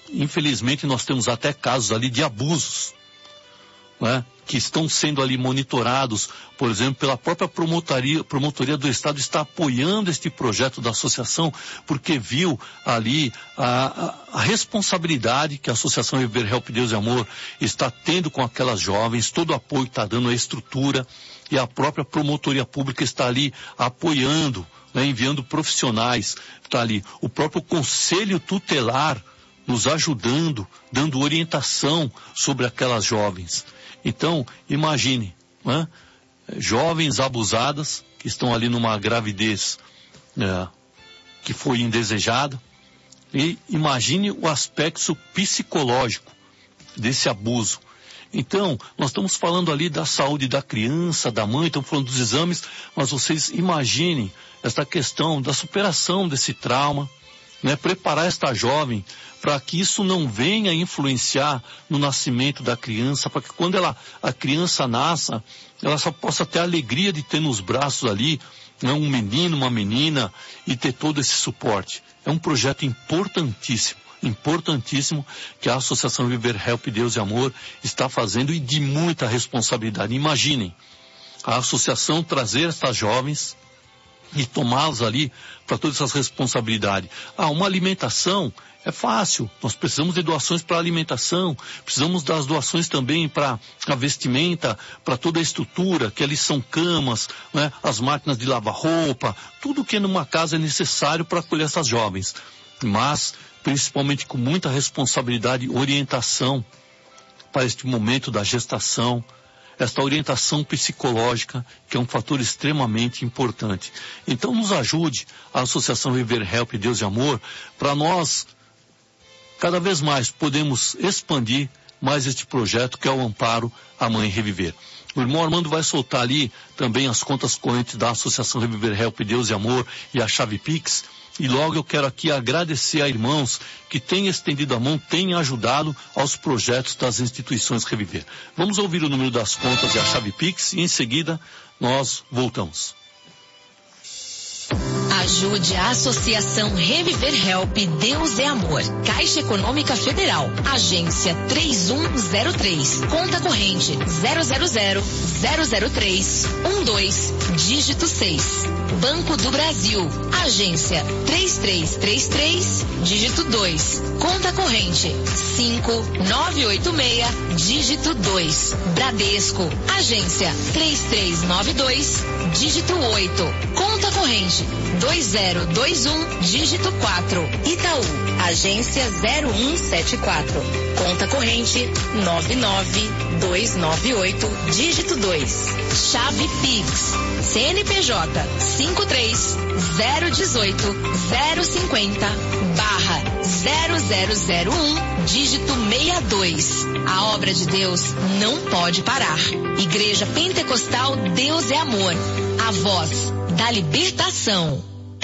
infelizmente nós temos até casos ali de abusos, né, que estão sendo ali monitorados, por exemplo, pela própria promotoria do Estado está apoiando este projeto da associação, porque viu ali a responsabilidade que a Associação Reviver Help Deus e Amor está tendo com aquelas jovens, todo o apoio que está dando à estrutura, e a própria promotoria pública está ali apoiando, né, enviando profissionais, está ali o próprio conselho tutelar nos ajudando, dando orientação sobre aquelas jovens. Então, imagine, né, jovens abusadas que estão ali numa gravidez que foi indesejada, e imagine o aspecto psicológico desse abuso. Então, nós estamos falando ali da saúde da criança, da mãe, estamos falando dos exames, mas vocês imaginem esta questão da superação desse trauma, né, preparar esta jovem para que isso não venha influenciar no nascimento da criança, para que quando a criança nasça, ela só possa ter a alegria de ter nos braços ali, né, um menino, uma menina, e ter todo esse suporte. É um projeto importantíssimo que a Associação Reviver Help Deus e Amor está fazendo, e de muita responsabilidade. Imaginem a associação trazer essas jovens e tomá-las ali para todas essas responsabilidades. Uma alimentação é fácil, nós precisamos de doações para a alimentação, precisamos das doações também para a vestimenta, para toda a estrutura, que ali são camas, né, as máquinas de lavar roupa, tudo que numa casa é necessário para acolher essas jovens. Mas, principalmente com muita responsabilidade e orientação para este momento da gestação, esta orientação psicológica, que é um fator extremamente importante. Então nos ajude a Associação Reviver Help Deus e Amor, para nós cada vez mais podemos expandir mais este projeto, que é o Amparo à Mãe Reviver. O irmão Armando vai soltar ali também as contas correntes da Associação Reviver Help Deus e Amor e a chave Pix. E logo eu quero aqui agradecer a irmãos que têm estendido a mão, têm ajudado aos projetos das instituições Reviver. Vamos ouvir o número das contas e a chave Pix, e em seguida nós voltamos. Ajude a Associação Reviver Help Deus é Amor. Caixa Econômica Federal. Agência 3103. Conta corrente 000-003-12, dígito 6. Banco do Brasil. Agência 3333, dígito 2. Conta corrente 5986, dígito 2. Bradesco. Agência 3392, dígito 8. Conta corrente 2021, dígito 4. Itaú. Agência 0174. Conta corrente 99298, dígito 2. Chave Pix. CNPJ 53-018-050/0001, dígito 62. A obra de Deus não pode parar. Igreja Pentecostal Deus é Amor. A voz da libertação.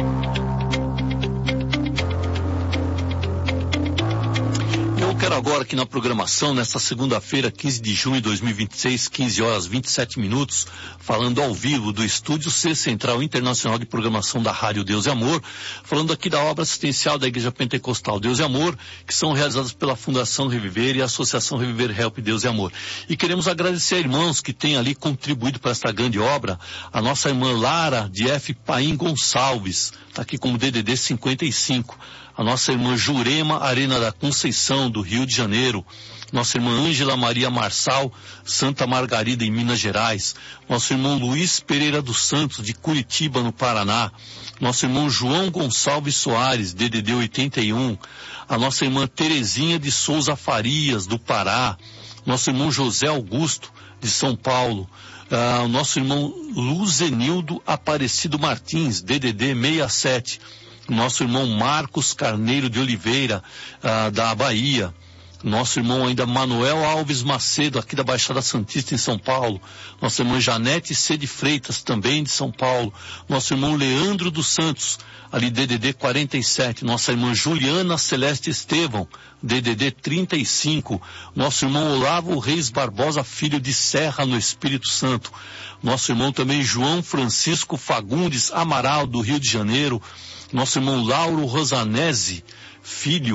Eu quero agora aqui na programação, nesta segunda-feira, 15 de junho de 2026, 15 horas 27 minutos, falando ao vivo do Estúdio C Central Internacional de Programação da Rádio Deus e Amor, falando aqui da obra assistencial da Igreja Pentecostal Deus e Amor, que são realizadas pela Fundação Reviver e a Associação Reviver Help Deus e Amor. E queremos agradecer a irmãos que têm ali contribuído para esta grande obra, a nossa irmã Lara de F. Paim Gonçalves, está aqui como DDD 55, a nossa irmã Jurema Arena da Conceição, do Rio de Janeiro, nossa irmã Ângela Maria Marçal, Santa Margarida, em Minas Gerais, nosso irmão Luiz Pereira dos Santos, de Curitiba, no Paraná, nosso irmão João Gonçalves Soares, DDD 81, a nossa irmã Terezinha de Souza Farias, do Pará, nosso irmão José Augusto, de São Paulo, o nosso irmão Luzenildo Aparecido Martins, DDD 67, nosso irmão Marcos Carneiro de Oliveira, da Bahia, nosso irmão ainda Manuel Alves Macedo, aqui da Baixada Santista, em São Paulo, nossa irmã Janete C. de Freitas, também de São Paulo, nosso irmão Leandro dos Santos, ali DDD 47, nossa irmã Juliana Celeste Estevão, DDD 35, nosso irmão Olavo Reis Barbosa Filho, de Serra, no Espírito Santo, nosso irmão também João Francisco Fagundes Amaral, do Rio de Janeiro, nosso irmão Lauro Rosanese Filho,